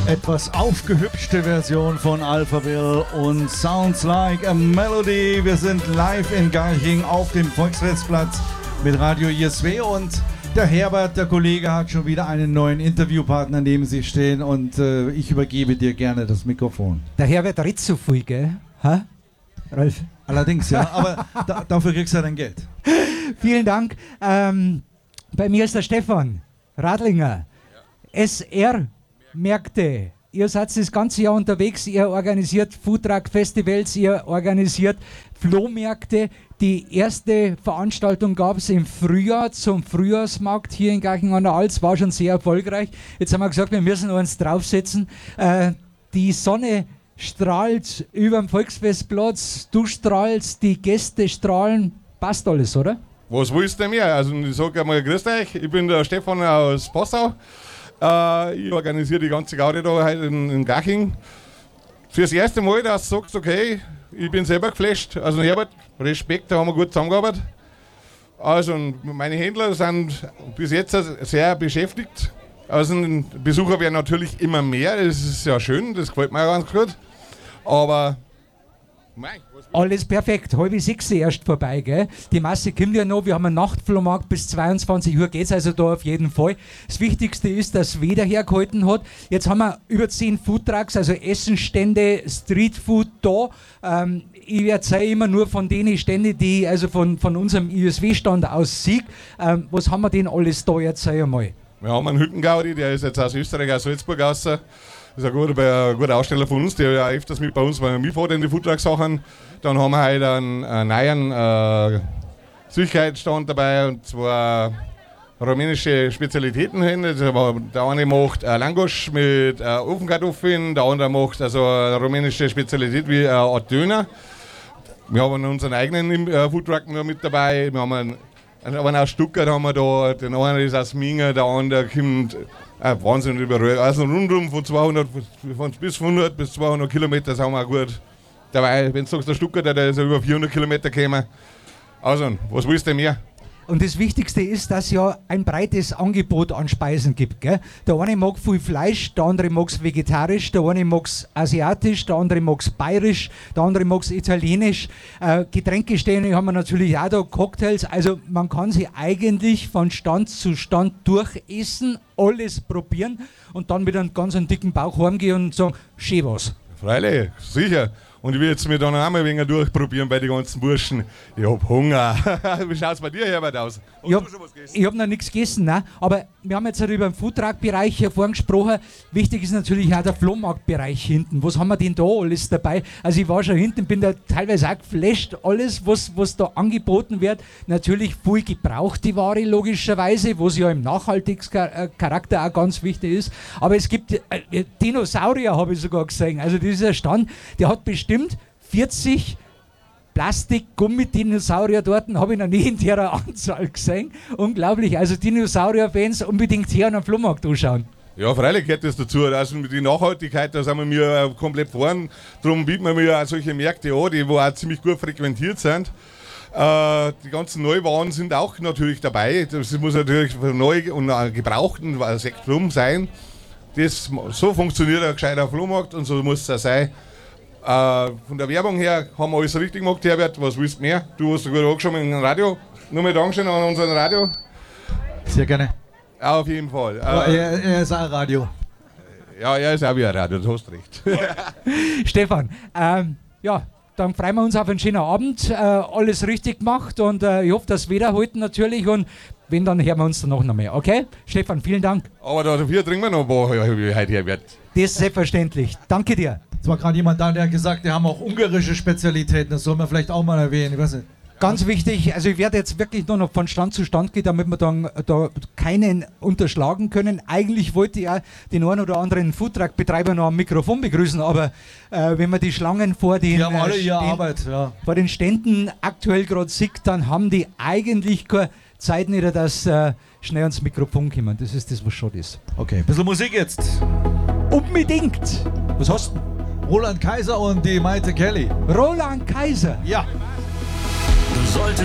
Etwas aufgehübschte Version von Alphaville und Sounds Like a Melody. Wir sind live in Garching auf dem Volksfestplatz mit Radio ISW und der Herbert, der Kollege, hat schon wieder einen neuen Interviewpartner neben sich stehen und ich übergebe dir gerne das Mikrofon. Der Herbert redet so viel, gell? Ha? Ralf? Allerdings, ja, aber dafür kriegst du ja dein Geld. Vielen Dank. Bei mir ist der Stefan Radlinger. SR-Märkte. Ihr seid das ganze Jahr unterwegs, ihr organisiert Foodtruck-Festivals, ihr organisiert Flohmärkte. Die erste Veranstaltung gab es im Frühjahr zum Frühjahrsmarkt hier in Garching an der Alz, war schon sehr erfolgreich. Jetzt haben wir gesagt, wir müssen uns draufsetzen. Die Sonne strahlt über dem Volksfestplatz, du strahlst, die Gäste strahlen, passt alles, oder? Was willst du mehr? Also ich sage einmal, grüß euch, ich bin der Stefan aus Passau. Ich organisiere die ganze Gaudi da heute in Garching. Fürs erste Mal, dass du sagst, okay, ich bin selber geflasht. Also Herbert, Respekt, da haben wir gut zusammengearbeitet. Also meine Händler sind bis jetzt sehr beschäftigt. Also Besucher werden natürlich immer mehr, das ist ja schön, das gefällt mir auch ganz gut. Aber alles perfekt, 5:30 erst vorbei, gell? Die Masse kommt ja noch, wir haben einen Nachtflohmarkt bis 22 Uhr, geht's also da auf jeden Fall. Das Wichtigste ist, dass Wetter hergehalten hat. Jetzt haben wir über 10 Foodtrucks, also Essenstände, Streetfood da. Ich erzähle immer nur von den Ständen, die ich also von unserem ISW-Stand aus sehe. Was haben wir denn alles da? Erzähl einmal. Wir haben einen Hüttengaudi, der ist jetzt aus Österreich, aus Salzburg raus. Das ist ein guter Aussteller von uns, der ja öfters mit bei uns mitfährt in die Foodtruck-Sachen. Dann haben wir heute einen neuen Süßigkeitsstand dabei, und zwar rumänische Spezialitäten. Der eine macht Langosch mit Ofenkartoffeln, der andere macht also eine rumänische Spezialität wie eine Art Döner. Wir haben unseren eigenen Foodtruck noch mit dabei. Wir haben einen aus Stuttgart haben wir da, den einen ist aus Minga, der andere kommt Wahnsinn überall. Also rundum von 200 bis 100 bis 200 Kilometer sind wir auch gut dabei. Wenn du sagst, der Stuttgart, der ist ja über 400 Kilometer gekommen. Also, was willst du mehr? Und das Wichtigste ist, dass es ja ein breites Angebot an Speisen gibt. Gell? Der eine mag viel Fleisch, der andere mag es vegetarisch, der eine mag es asiatisch, der andere mag es bayerisch, der andere mag es italienisch. Getränkestände haben wir natürlich auch da, Cocktails. Also man kann sie eigentlich von Stand zu Stand durchessen, alles probieren und dann mit einem ganz dicken Bauch heimgehen und sagen, schön was. Freilich, sicher. Und ich will jetzt mir dann auch mal ein wenig durchprobieren bei den ganzen Burschen. Ich hab Hunger. Wie schaut's bei dir, Herbert, aus? Ich hab noch nichts gegessen, ne? Aber wir haben jetzt halt über den Foodtruck-Bereich hervor gesprochen. Wichtig ist natürlich auch der Flohmarktbereich hinten. Was haben wir denn da alles dabei? Also ich war schon hinten, bin da teilweise auch geflasht. Alles, was da angeboten wird, natürlich viel gebrauchte Ware logischerweise, was ja im Nachhaltigkeitscharakter auch ganz wichtig ist. Aber es gibt Dinosaurier, habe ich sogar gesehen. Also dieser Stand, der hat bestimmt 40 Plastik-Gummidinosaurier dort, habe ich noch nie in der Anzahl gesehen. Unglaublich. Also Dinosaurier-Fans unbedingt hier an den Flohmarkt anschauen. Ja, freilich gehört das dazu. Also mit der Nachhaltigkeit, da sind wir komplett vorn. Darum bieten wir auch solche Märkte an, die auch ziemlich gut frequentiert sind. Die ganzen Neuwaren sind auch natürlich dabei. Das muss natürlich neu und gebrauchten Sektrum sein. So funktioniert ein gescheiter Flohmarkt und so muss es auch sein. Von der Werbung her haben wir alles richtig gemacht, Herbert. Was willst du mehr? Du hast gut angeschaut im Radio. Nur mal Dankeschön an unseren Radio. Sehr gerne. Auf jeden Fall. Er ist auch Radio. Ja, er ist auch wie ein Radio, du hast recht. Stefan, ja, dann freuen wir uns auf einen schönen Abend. Alles richtig gemacht und ich hoffe, dass wir halten natürlich und wenn, dann hören wir uns danach noch mehr. Okay? Stefan, vielen Dank. Aber dafür trinken wir noch ein paar heute, Herbert. Das ist selbstverständlich. Danke dir. Es war gerade jemand da, der hat gesagt, die haben auch ungarische Spezialitäten. Das soll man vielleicht auch mal erwähnen. Ich weiß nicht. Ganz wichtig, also ich werde jetzt wirklich nur noch von Stand zu Stand gehen, damit wir dann da keinen unterschlagen können. Eigentlich wollte ich auch den einen oder anderen Foodtruck-Betreiber noch am Mikrofon begrüßen, aber wenn man die Schlangen vor den, haben alle ihre Arbeit, ja. Vor den Ständen aktuell gerade sieht, dann haben die eigentlich keine Zeit nicht, dass schnell ans Mikrofon kommen. Das ist das, was schon ist. Okay, ein bisschen Musik jetzt. Unbedingt. Was hast du? Roland Kaiser und die Maite Kelly. Roland Kaiser. Ja. Du solltest